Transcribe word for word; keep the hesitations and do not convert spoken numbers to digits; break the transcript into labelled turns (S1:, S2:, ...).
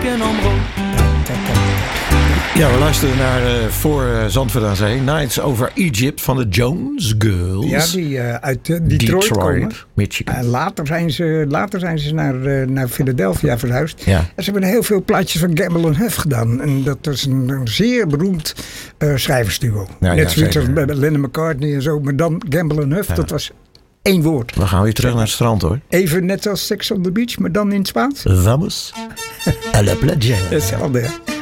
S1: en Amro.
S2: Ja, we luisteren naar uh, voor uh, Zandvoort aan Zee. Nights over Egypt van de Jones Girls.
S3: Ja, die uh, uit uh, Detroit,
S2: Detroit
S3: komen.
S2: Michigan.
S3: Uh, later zijn ze, later zijn ze naar, uh, naar Philadelphia verhuisd.
S2: Ja.
S3: En ze hebben heel veel plaatjes van Gamble en Huff gedaan. En dat is een, een zeer beroemd uh, schrijversduo.
S2: Ja,
S3: Net
S2: ja,
S3: zoiets als
S2: zeker.
S3: bij Lennon McCartney en zo. Maar dan Gamble en Huff,
S2: Ja.
S3: dat was één woord.
S2: We gaan weer terug naar het strand, hoor.
S3: Even net als Sex on the Beach, maar dan in het Spaans.
S2: Vamos a la playa.
S3: Hetzelfde, hè?